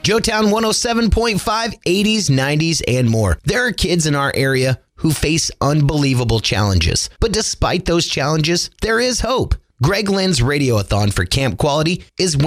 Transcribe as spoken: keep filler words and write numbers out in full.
Joetown one oh seven point five, eighties, nineties, and more. There are kids in our area who face unbelievable challenges. But despite those challenges, there is hope. Greg Lynn's Radiothon for Camp Quality is